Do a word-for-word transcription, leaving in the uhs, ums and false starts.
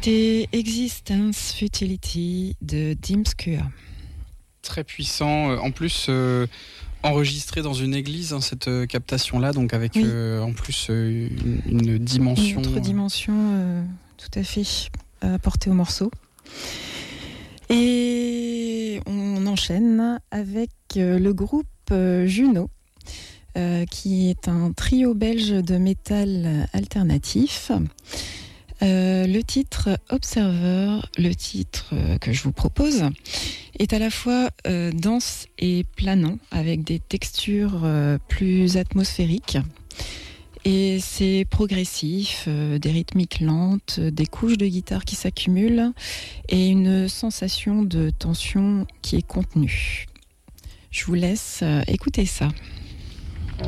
C'était Existence Futility de Dimskua. Très puissant. En plus, euh, enregistré dans une église, hein, cette euh, captation-là, donc avec oui. euh, en plus euh, une, une dimension. Une autre dimension, euh, tout à fait, apportée au morceau. Et on enchaîne avec euh, le groupe euh, Juno, euh, qui est un trio belge de métal alternatif. Euh, le titre Observer, le titre euh, que je vous propose, est à la fois euh, dense et planant, avec des textures euh, plus atmosphériques. Et c'est progressif, euh, des rythmiques lentes, des couches de guitare qui s'accumulent et une sensation de tension qui est contenue. Je vous laisse euh, écouter ça.